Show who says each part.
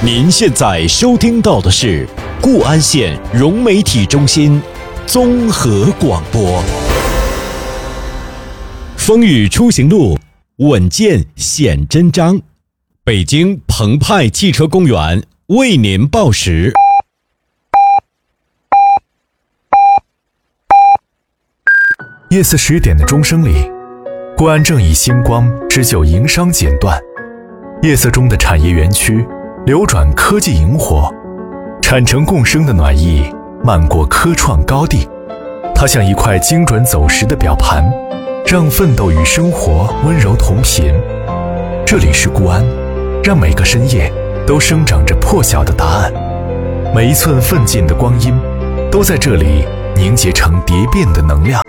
Speaker 1: 您现在收听到的是固安县融媒体中心综合广播。风雨出行路，稳健显真章。北京澎湃汽车公园为您报时。
Speaker 2: 夜色10点的钟声里，固安正以星光织就营商剪断。夜色中的产业园区流转科技萤火，产城共生的暖意漫过科创高地。它像一块精准走时的表盘，让奋斗与生活温柔同频。这里是固安，让每个深夜都生长着破晓的答案。每一寸奋进的光阴，都在这里凝结成蝶变的能量。